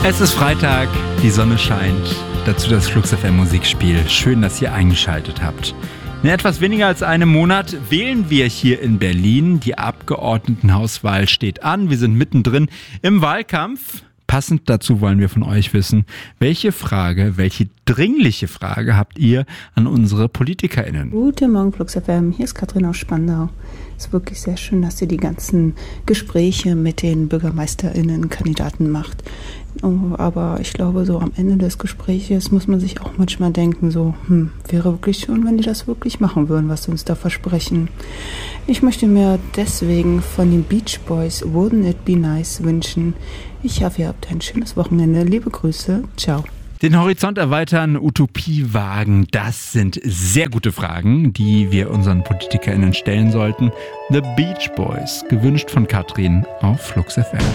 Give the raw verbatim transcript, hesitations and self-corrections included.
Es ist Freitag, die Sonne scheint, dazu das Flux F M Musikspiel. Schön, dass ihr eingeschaltet habt. In etwas weniger als einem Monat wählen wir hier in Berlin. Die Abgeordnetenhauswahl steht an. Wir sind mittendrin im Wahlkampf. Passend dazu wollen wir von euch wissen, welche Frage, welche dringliche Frage habt ihr an unsere PolitikerInnen? Guten Morgen, Flux F M. Hier ist Katrin aus Spandau. Es ist wirklich sehr schön, dass ihr die ganzen Gespräche mit den BürgermeisterInnen, Kandidaten macht. Oh, aber ich glaube, so am Ende des Gespräches muss man sich auch manchmal denken, so, hm, wäre wirklich schön, wenn die das wirklich machen würden, was sie uns da versprechen. Ich möchte mir deswegen von den Beach Boys Wouldn't It Be Nice wünschen. Ich hoffe, ihr habt ein schönes Wochenende. Liebe Grüße. Ciao. Den Horizont erweitern, Utopie wagen, das sind sehr gute Fragen, die wir unseren PolitikerInnen stellen sollten. The Beach Boys, gewünscht von Katrin auf Flux F M.